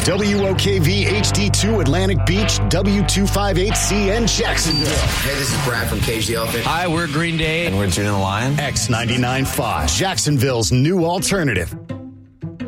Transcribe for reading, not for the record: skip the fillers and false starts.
WOKV HD2 Atlantic Beach, W258CN Jacksonville. Hey, this is Brad from Cage the Elephant. Hi, we're Green Day. And we're Judah the Lion. X99.5, Jacksonville's new alternative.